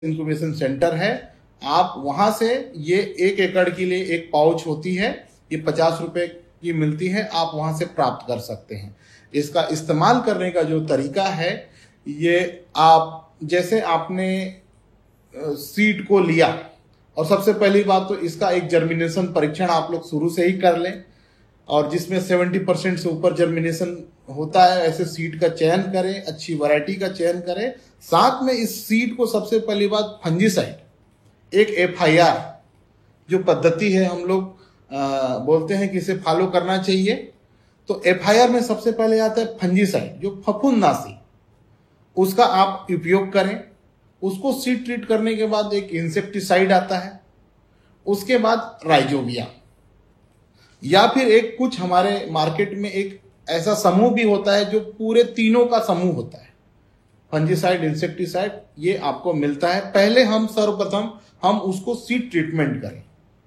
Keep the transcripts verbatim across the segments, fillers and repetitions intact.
Incubation centre है, आप वहां से ये एक एकड़ के लिए एक पाउच होती है, ये पचास रुपए की मिलती है, आप वहां से प्राप्त कर सकते हैं। इसका इस्तेमाल करने का जो तरीका है, ये आप जैसे आपने सीड को लिया और सबसे पहली बात तो इसका एक जर्मिनेशन परीक्षण आप लोग शुरू से ही कर लें, और जिसमें सत्तर परसेंट से ऊपर जर्मिनेशन होता है ऐसे सीड का चयन करें, अच्छी वैरायटी का चयन करें। साथ में इस सीड को सबसे पहली बात फंजीसाइड, एक एफ आई आर जो पद्धति है हम लोग आ, बोलते हैं कि इसे फॉलो करना चाहिए। तो एफ आई आर में सबसे पहले आता है फंजीसाइड जो फफूंदनाशी, उसका आप उपयोग करें। उसको सीड ट्रीट करने के बाद एक इंसेक्टिसाइड आता है, उसके बाद राइजोबिया, या फिर एक कुछ हमारे मार्केट में एक ऐसा समूह भी होता है जो पूरे तीनों का समूह होता है, फंजीसाइड, इंसेक्टिसाइड, ये आपको मिलता है। पहले हम सर्वप्रथम हम उसको सीड ट्रीटमेंट करें।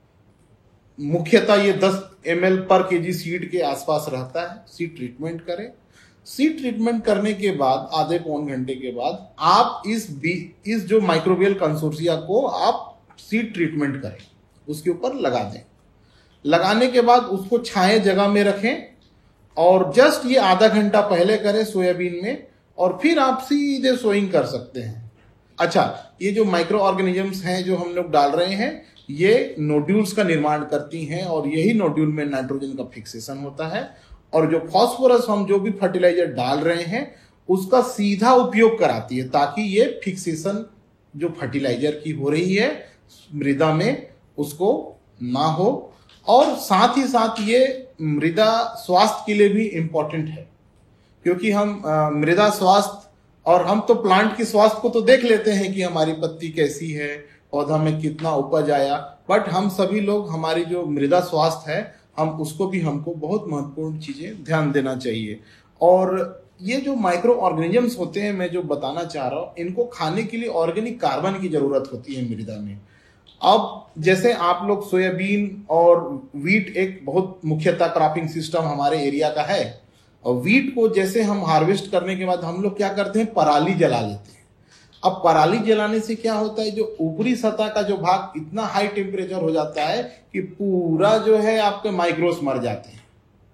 मुख्यतः ये दस एम एल पर केजी सीड के आसपास रहता है। सीड ट्रीटमेंट करें। सीड ट्रीटमेंट करने के बाद आधे पौन घंटे के बाद आप इस बी इस जो माइक्रोबियल कंसोर्सिया को आप सीड ट्रीटमेंट करें, उसके ऊपर लगा दें। लगाने के बाद उसको छाए जगह में रखें और जस्ट ये आधा घंटा पहले करें सोयाबीन में, और फिर आप सीधे सोइंग कर सकते हैं। अच्छा, ये जो माइक्रो ऑर्गेनिजम्स हैं जो हम लोग डाल रहे हैं, ये नोड्यूल्स का निर्माण करती हैं और यही नोड्यूल में नाइट्रोजन का फिक्सेशन होता है, और जो फास्फोरस हम जो भी फर्टिलाइजर डाल रहे हैं उसका सीधा उपयोग कराती है, ताकि ये फिक्सेशन जो फर्टिलाइजर की हो रही है मृदा में उसको ना हो। और साथ ही साथ ये मृदा स्वास्थ्य के लिए भी इम्पोर्टेंट है, क्योंकि हम आ, मृदा स्वास्थ्य, और हम तो प्लांट की स्वास्थ्य को तो देख लेते हैं कि हमारी पत्ती कैसी है, पौधा में कितना उपज आया, बट हम सभी लोग हमारी जो मृदा स्वास्थ्य है हम उसको भी हमको बहुत महत्वपूर्ण चीजें ध्यान देना चाहिए। और ये जो माइक्रो ऑर्गेनिजम्स होते हैं, मैं जो बताना चाह रहा हूँ, इनको खाने के लिए ऑर्गेनिक कार्बन की जरूरत होती है मृदा में। अब जैसे आप लोग सोयाबीन और वीट एक बहुत मुख्यतः क्रॉपिंग सिस्टम हमारे एरिया का है, और वीट को जैसे हम हार्वेस्ट करने के बाद हम लोग क्या करते हैं, पराली जला लेते हैं। अब पराली जलाने से क्या होता है, जो ऊपरी सतह का जो भाग इतना हाई टेम्परेचर हो जाता है कि पूरा जो है आपके माइक्रोस मर जाते हैं,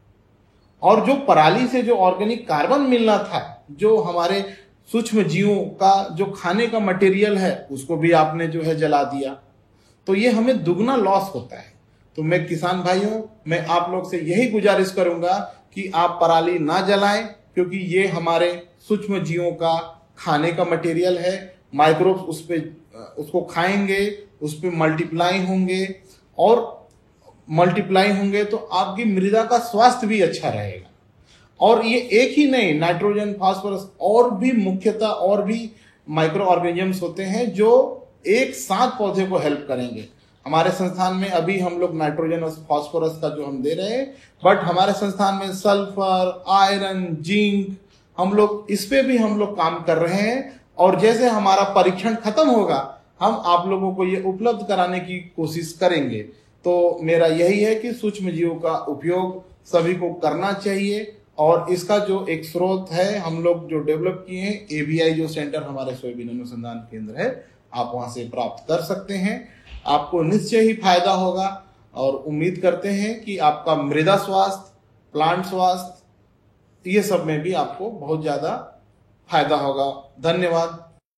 और जो पराली से जो ऑर्गेनिक कार्बन मिलना था, जो हमारे सूक्ष्म जीवों का जो खाने का मटेरियल है, उसको भी आपने जो है जला दिया। तो ये हमें दुगना लॉस होता है। तो मैं किसान भाइयों, मैं आप लोग से यही गुजारिश करूंगा कि आप पराली ना जलाएं, क्योंकि ये हमारे सूक्ष्म जीवों का खाने का मटेरियल है। माइक्रोब्स उस पे उसको खाएंगे, उस पे मल्टीप्लाई होंगे, और मल्टीप्लाई होंगे तो आपकी मृदा का स्वास्थ्य भी अच्छा रहेगा। और ये एक ही नहीं, नाइट्रोजन, फास्फोरस और भी मुख्यतः और भी माइक्रो ऑर्गेनिजम्स होते हैं जो एक साथ पौधे को हेल्प करेंगे। हमारे संस्थान में अभी हम लोग नाइट्रोजन और फास्फोरस का जो हम दे रहे हैं, बट हमारे संस्थान में सल्फर, आयरन, जिंक, हम लोग इस पे भी हम लोग काम कर रहे हैं। और जैसे हमारा परीक्षण खत्म होगा, हम आप लोगों को ये उपलब्ध कराने की कोशिश करेंगे। तो मेरा यही है कि सूक्ष्म जीवों का उपयोग सभी को करना चाहिए, और इसका जो एक स्रोत है हम लोग जो डेवलप किए हैं, ए बी आई जो सेंटर हमारे सोयाबीन अनुसंधान केंद्र है, आप वहां से प्राप्त कर सकते हैं। आपको निश्चय ही फायदा होगा, और उम्मीद करते हैं कि आपका मृदा स्वास्थ्य, प्लांट स्वास्थ्य, ये सब में भी आपको बहुत ज्यादा फायदा होगा। धन्यवाद।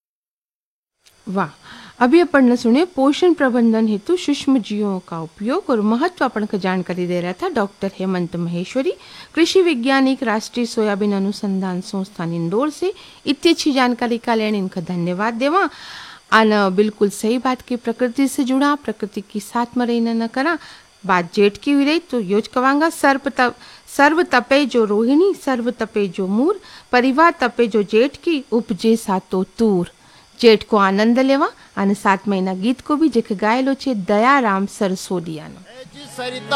वाह, अभी अपन ने सुने पोषण प्रबंधन हेतु सूक्ष्म जीवों का उपयोग और महत्व अपन को जानकारी दे रहा था डॉक्टर हेमंत महेश्वरी, कृषि वैज्ञानिक, राष्ट्रीय सोयाबीन अनुसंधान संस्थान इंदौर से। इतनी अच्छी जानकारी का लेने इनका धन्यवाद देवा। आना बिल्कुल सही बात की, प्रकृति से जुड़ा, प्रकृति की साथ में रहना न करा। बात जेठ की हुई रही तो योज कवांगा, सर्व तप सर्व तपे जो रोहिणी, सर्व तपे जो मूर, परिवार तपे जो जेठ की, उपजे सातो तूर। जेठ को आनंद लेवा અને સાત મહિના ગીત को भी जेके गायलो छे दयाराम सरसोदियानो।